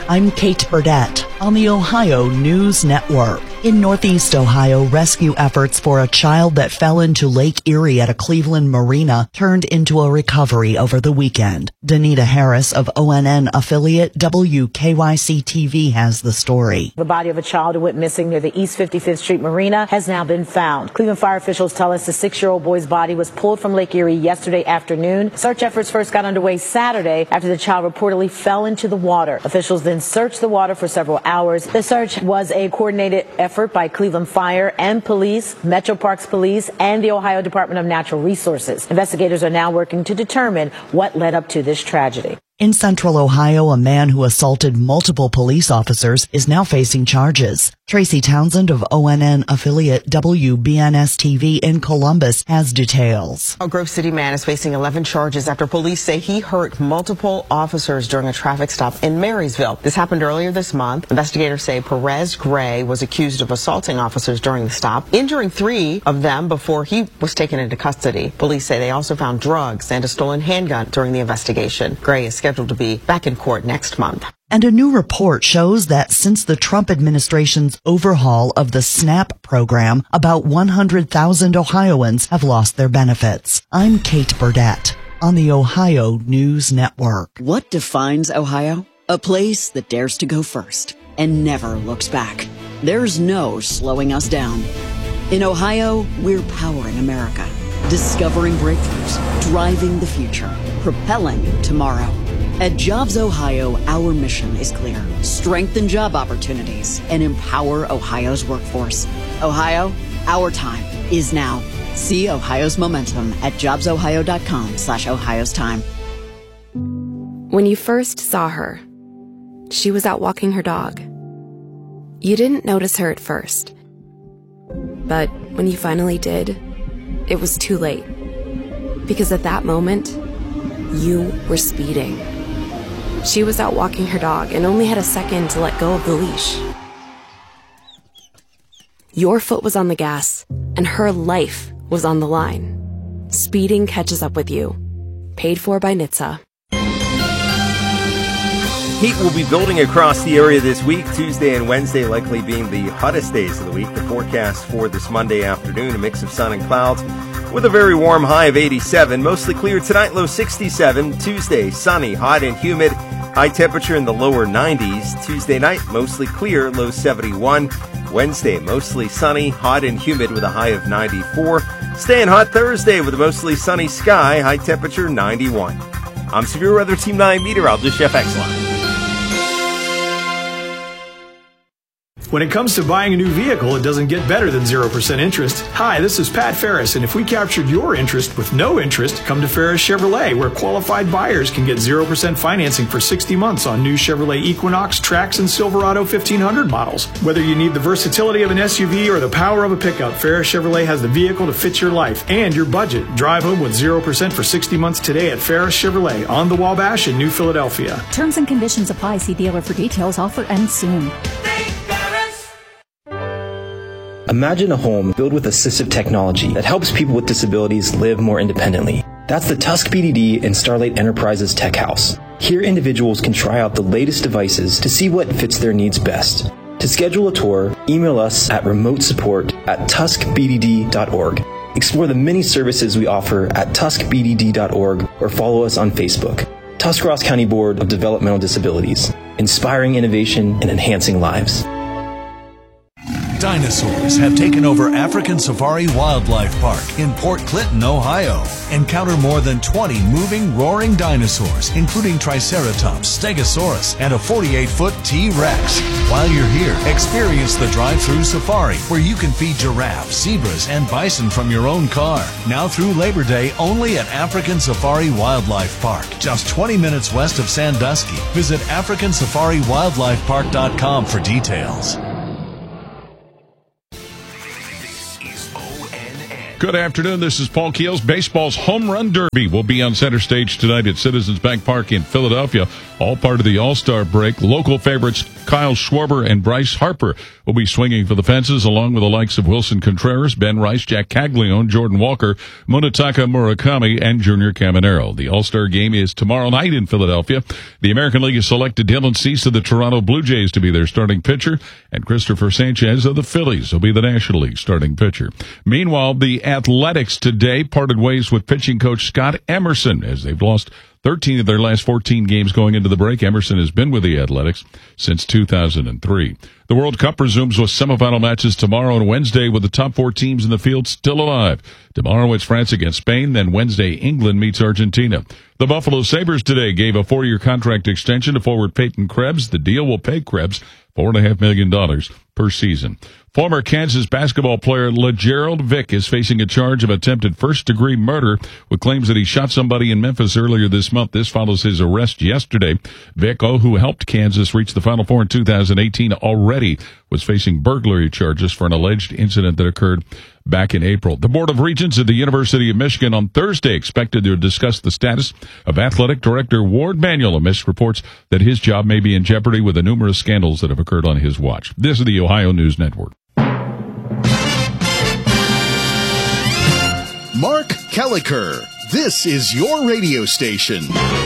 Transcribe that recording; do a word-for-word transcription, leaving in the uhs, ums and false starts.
I'm Kate Burdett on the Ohio News Network. In Northeast Ohio, rescue efforts for a child that fell into Lake Erie at a Cleveland marina turned into a recovery over the weekend. Danita Harris of O N N affiliate W K Y C T V has the story. The body of a child who went missing near the East fifty-fifth Street Marina has now been found. Cleveland fire officials tell us the six-year-old boy's body was pulled from Lake Erie yesterday afternoon. Search efforts first got underway Saturday after the child reportedly fell into the water. Officials then searched the water for several hours. The search was a coordinated effort by Cleveland Fire and Police, Metro Parks Police, and the Ohio Department of Natural Resources. Investigators are now working to determine what led up to this tragedy. In Central Ohio, a man who assaulted multiple police officers is now facing charges. Tracy Townsend of O N N affiliate W B N S T V in Columbus has details. A Grove City man is facing eleven charges after police say he hurt multiple officers during a traffic stop in Marysville. This happened earlier this month. Investigators say Perez Gray was accused of assaulting officers during the stop, injuring three of them before he was taken into custody. Police say they also found drugs and a stolen handgun during the investigation. Gray is scheduled to be back in court next month. And a new report shows that since the Trump administration's overhaul of the SNAP program, about one hundred thousand Ohioans have lost their benefits. I'm Kate Burdett on the Ohio News Network. What defines Ohio? A place that dares to go first and never looks back. There's no slowing us down. In Ohio, we're powering America, discovering breakthroughs, driving the future, propelling tomorrow. At Jobs Ohio, our mission is clear. Strengthen job opportunities and empower Ohio's workforce. Ohio, our time is now. See Ohio's momentum at jobsohio.com slash Ohio's time. When you first saw her, she was out walking her dog. You didn't notice her at first. But when you finally did, it was too late. Because at that moment, you were speeding. She was out walking her dog and only had a second to let go of the leash. Your foot was on the gas, and her life was on the line. Speeding catches up with you. Paid for by N H T S A. Heat will be building across the area this week, Tuesday and Wednesday likely being the hottest days of the week. The forecast for this Monday afternoon, a mix of sun and clouds with a very warm high of eighty-seven. Mostly clear tonight, low sixty-seven. Tuesday, sunny, hot and humid. High temperature in the lower nineties. Tuesday night, mostly clear, low seventy-one. Wednesday, mostly sunny, hot and humid with a high of ninety-four. Staying hot Thursday with a mostly sunny sky, high temperature ninety-one. I'm Severe Weather Team nine meteorologist Jeff Exline. When it comes to buying a new vehicle, it doesn't get better than zero percent interest. Hi, this is Pat Ferris, and if we captured your interest with no interest, come to Ferris Chevrolet, where qualified buyers can get zero percent financing for sixty months on new Chevrolet Equinox, Trax, and Silverado fifteen hundred models. Whether you need the versatility of an S U V or the power of a pickup, Ferris Chevrolet has the vehicle to fit your life and your budget. Drive home with zero percent for sixty months today at Ferris Chevrolet on the Wabash in New Philadelphia. Terms and conditions apply. See dealer for details. Offer ends soon. Imagine a home filled with assistive technology that helps people with disabilities live more independently. That's the Tusk B D D and Starlight Enterprises Tech House. Here, individuals can try out the latest devices to see what fits their needs best. To schedule a tour, email us at remote support at tusk b d d dot org. Explore the many services we offer at tusk b d d dot org or follow us on Facebook. Tuscarawas County Board of Developmental Disabilities, inspiring innovation and enhancing lives. Dinosaurs have taken over African Safari Wildlife Park in Port Clinton, Ohio. Encounter more than twenty moving, roaring dinosaurs, including Triceratops, Stegosaurus, and a forty-eight foot T-Rex. While you're here, experience the drive-through safari, where you can feed giraffes, zebras, and bison from your own car. Now through Labor Day, only at African Safari Wildlife Park, just twenty minutes west of Sandusky. Visit african safari wildlife park dot com for details. Good afternoon. This is Paul Keels. Baseball's Home Run Derby will be on center stage tonight at Citizens Bank Park in Philadelphia. All part of the All-Star break. Local favorites Kyle Schwarber and Bryce Harper will be swinging for the fences, along with the likes of Wilson Contreras, Ben Rice, Jack Caglione, Jordan Walker, Munetaka Murakami, and Junior Caminero. The All-Star game is tomorrow night in Philadelphia. The American League has selected Dylan Cease of the Toronto Blue Jays to be their starting pitcher, and Christopher Sanchez of the Phillies will be the National League starting pitcher. Meanwhile, the Athletics today parted ways with pitching coach Scott Emerson as they've lost thirteen of their last fourteen games going into the break. Emerson has been with the Athletics since two thousand three. The World Cup resumes with semifinal matches tomorrow and Wednesday, with the top four teams in the field still alive. Tomorrow it's France against Spain, then Wednesday England meets Argentina. The Buffalo Sabres today gave a four-year contract extension to forward Peyton Krebs. The deal will pay Krebs four point five million dollars per season. Former Kansas basketball player LeGerald Vick is facing a charge of attempted first-degree murder with claims that he shot somebody in Memphis earlier this month. This follows his arrest yesterday. Vick, oh, who helped Kansas reach the Final Four in two thousand eighteen, already was facing burglary charges for an alleged incident that occurred back in April. The Board of Regents at the University of Michigan on Thursday expected to discuss the status of athletic director Ward Manuel amidst reports that his job may be in jeopardy with the numerous scandals that have occurred on his watch. This is the Ohio News Network. Mark Kelleher, this is your radio station.